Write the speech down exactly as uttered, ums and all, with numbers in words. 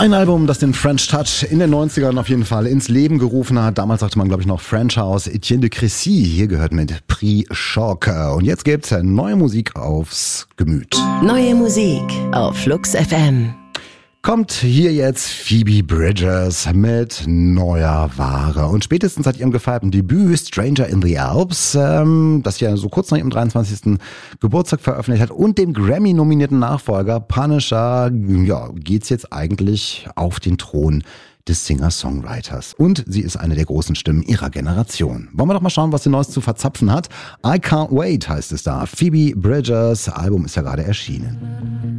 Ein Album, das den French Touch in den neunzigern auf jeden Fall ins Leben gerufen hat. Damals sagte man, glaube ich, noch French House. Etienne de Crécy, hier gehört mit Prix Choc. Und jetzt gibt's neue Musik aufs Gemüt. Neue Musik auf Flux F M. Kommt hier jetzt Phoebe Bridgers mit neuer Ware. Und spätestens seit ihrem gefeierten Debüt Stranger in the Alps, ähm, das sie ja so kurz nach ihrem dreiundzwanzigsten Geburtstag veröffentlicht hat, und dem Grammy-nominierten Nachfolger Punisher, ja, geht's jetzt eigentlich auf den Thron des Singer-Songwriters. Und sie ist eine der großen Stimmen ihrer Generation. Wollen wir doch mal schauen, was sie Neues zu verzapfen hat. I Can't Wait heißt es da. Phoebe Bridgers Album ist ja gerade erschienen.